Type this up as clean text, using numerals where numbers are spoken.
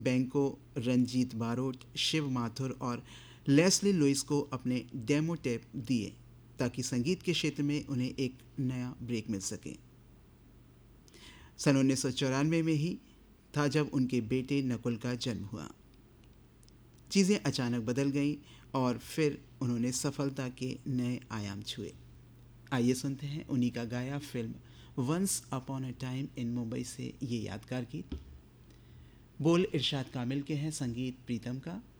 बैंको, रंजीत बारोट, शिव माथुर और Leslie Louis को अपने डेमो टेप दिए ताकि संगीत के क्षेत्र में उन्हें एक नया ब्रेक मिल सके। सन 1994 में ही था जब उनके बेटे नकुल का जन्म हुआ। चीज़ें अचानक बदल गईं और फिर उन्होंने सफलता के नए आयाम छुए। आइए सुनते हैं उन्हीं का गाया film once upon a time in Mumbai से ये यादगार गीत। बोल इरशाद कामिल के हैं, संगीत प्रीतम का।